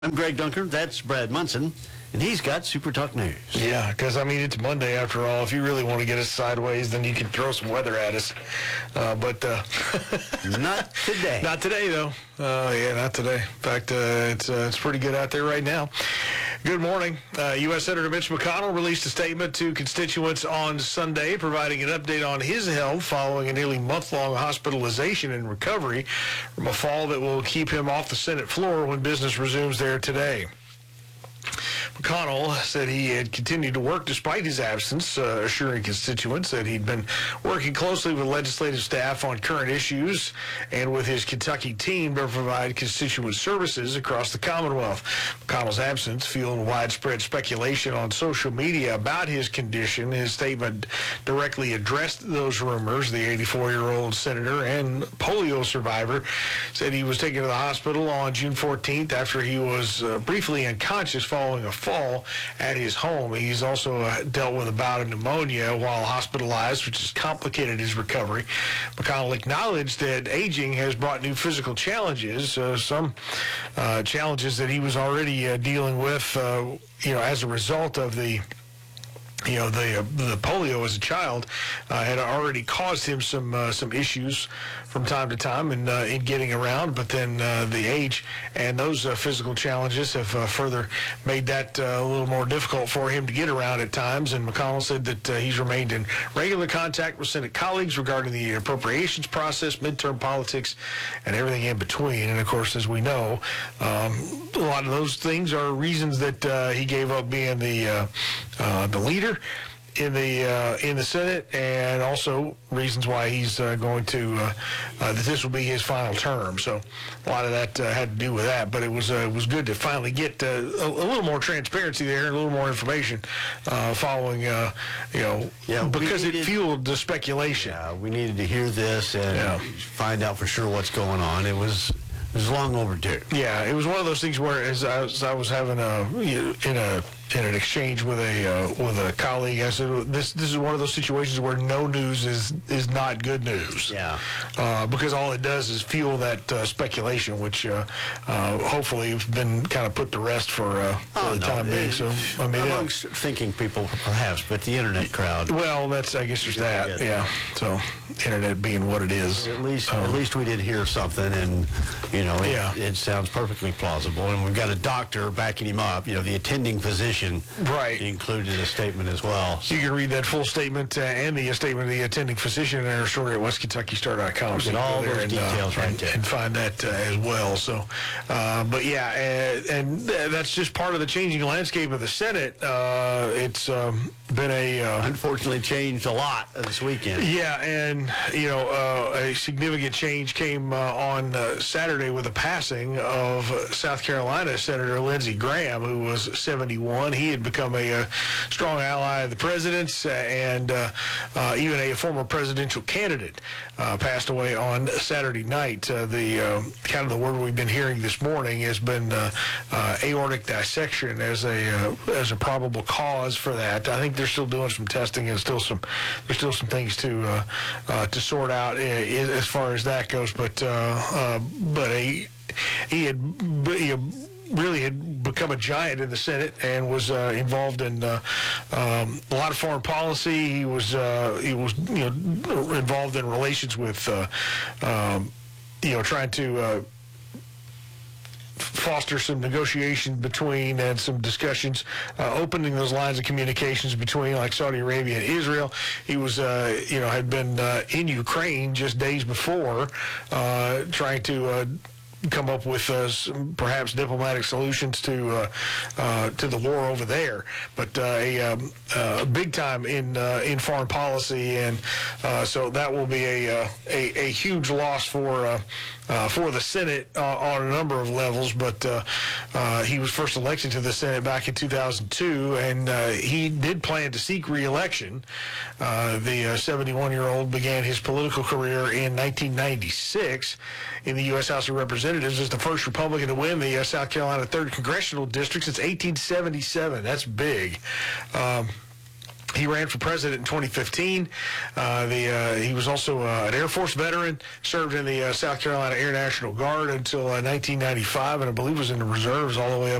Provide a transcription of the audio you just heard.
I'm Greg Dunker. That's Brad Munson, and he's got Super Talk News. Yeah, because, it's Monday after all. If you really want to get us sideways, then you can throw some weather at us. But Not today. Not today, though. Not today. In fact, it's pretty good out there right now. Good morning. U.S. Senator Mitch McConnell released a statement to constituents on Sunday, providing an update on his health following a nearly month-long hospitalization and recovery from a fall that will keep him off the Senate floor when business resumes there today. McConnell said he had continued to work despite his absence, assuring constituents that he'd been working closely with legislative staff on current issues and with his Kentucky team to provide constituent services across the Commonwealth. McConnell's absence fueled widespread speculation on social media about his condition. His statement directly addressed those rumors. The 84-year-old senator and polio survivor said he was taken to the hospital on June 14th after he was briefly unconscious following a fall at his home. He's also dealt with a bout of pneumonia while hospitalized, which has complicated his recovery. McConnell acknowledged that aging has brought new physical challenges, some challenges that he was already dealing with, as a result of the polio as a child had already caused him some issues from time to time in getting around, but then the age and those physical challenges have further made that a little more difficult for him to get around at times. And McConnell said that he's remained in regular contact with Senate colleagues regarding the appropriations process, midterm politics, and everything in between. And of course, as we know, a lot of those things are reasons that he gave up being the leader in the Senate, and also reasons why he's going to that this will be his final term. So a lot of that had to do with that. But it was good to finally get a little more transparency there and a little more information following because it fueled the speculation. Yeah, we needed to hear this and find out for sure what's going on. It was long overdue. Yeah, it was one of those things where, as I was having in an exchange with a colleague, I said, this is one of those situations where no news is not good news. Yeah. Because all it does is fuel that speculation, which hopefully has been kind of put to rest for the time being. So amongst thinking people, perhaps, but the internet crowd. Well, I guess there's that. Yeah. So internet being what it is. At least we did hear something, and it sounds perfectly plausible. And we've got a doctor backing him up. The attending physician. Right. Included a statement as well. So you can read that full statement and the statement of the attending physician in our story at westkentuckystar.com. So all those details right there. And find that as well. So, and that's just part of the changing landscape of the Senate. It's been unfortunately changed a lot this weekend. Yeah, and a significant change came on Saturday with the passing of South Carolina Senator Lindsey Graham, who was 71. He had become a strong ally of the president's and even a former presidential candidate. Passed away on Saturday night. The word we've been hearing this morning has been aortic dissection as a probable cause for that. I think they're still doing some testing, and there's still some things to sort out as far as that goes. But he really had become a giant in the Senate and was involved in a lot of foreign policy. He was involved in relations with trying to foster some negotiation between and some discussions, opening those lines of communications between, like, Saudi Arabia and Israel. He was, had been in Ukraine just days before, trying to come up with perhaps diplomatic solutions to the war over there, but big time in foreign policy, and so that will be a huge loss for the Senate on a number of levels. But he was first elected to the Senate back in 2002, and he did plan to seek re-election. The 71-year-old began his political career in 1996 in the U.S. House of Representatives as the first Republican to win the South Carolina 3rd Congressional District since 1877. That's big. He ran for president in 2015. He was also an Air Force veteran, served in the South Carolina Air National Guard until 1995, and I believe was in the reserves all the way up